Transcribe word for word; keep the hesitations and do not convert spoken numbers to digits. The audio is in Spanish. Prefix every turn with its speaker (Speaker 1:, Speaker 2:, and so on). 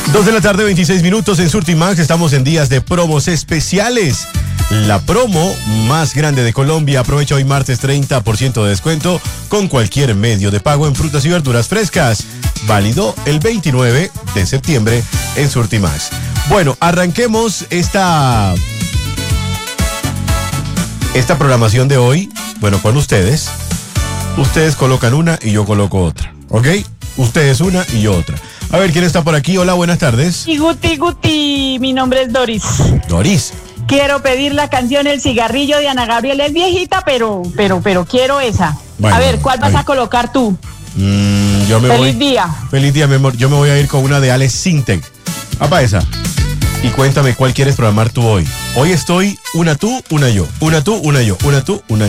Speaker 1: Dos de la tarde, veintiséis minutos en Surtimax. Estamos en días de promos especiales. La promo más grande de Colombia. Aprovecha hoy martes treinta por ciento de descuento con cualquier medio de pago en frutas y verduras frescas. Válido el veintinueve de septiembre en Surtimax. Bueno, arranquemos esta, esta programación de hoy. Bueno, con ustedes. Ustedes colocan una y yo coloco otra. ¿Ok? Ustedes una y yo otra. A ver, ¿quién está por aquí? Hola, buenas tardes.
Speaker 2: Y Guti, Guti, mi nombre es Doris.
Speaker 1: Doris.
Speaker 2: Quiero pedir la canción El Cigarrillo de Ana Gabriel. Es viejita, pero, pero, pero quiero esa.
Speaker 1: Bueno,
Speaker 2: a ver, ¿cuál vas
Speaker 1: ahí.
Speaker 2: a colocar tú?
Speaker 1: Mm, yo me
Speaker 2: Feliz
Speaker 1: voy,
Speaker 2: día.
Speaker 1: Feliz día, mi amor. Yo me voy a ir con una de Alex Sintek. Apa esa. Y cuéntame cuál quieres programar tú hoy. Hoy estoy una tú, una yo. Una tú, una yo. Una tú, una yo.